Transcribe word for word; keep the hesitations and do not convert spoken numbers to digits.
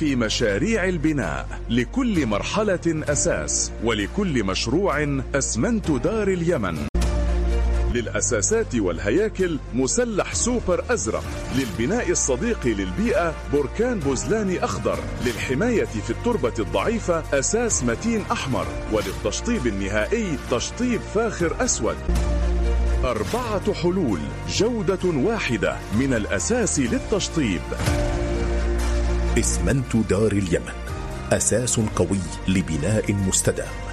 في مشاريع البناء، لكل مرحلة أساس، ولكل مشروع أسمنت دار اليمن. للأساسات والهياكل مسلح سوبر أزرق، للبناء الصديق للبيئة بركان بوزلاني أخضر، للحماية في التربة الضعيفة أساس متين أحمر، وللتشطيب النهائي تشطيب فاخر أسود. أربعة حلول، جودة واحدة، من الأساس للتشطيب. اسمنت دار اليمن، أساس قوي لبناء مستدام.